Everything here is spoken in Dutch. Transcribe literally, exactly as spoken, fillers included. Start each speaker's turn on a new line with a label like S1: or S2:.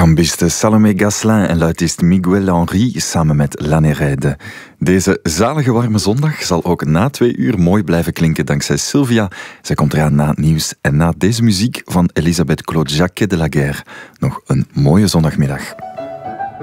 S1: Gambiste Salomé Gasselin en luitist Miguel Henry samen met La Néréide. Deze zalige warme zondag zal ook na twee uur mooi blijven klinken dankzij Sylvia. Zij komt eraan na het nieuws en na deze muziek van Elisabeth Claude Jacquet de la Guerre. Nog een mooie zondagmiddag.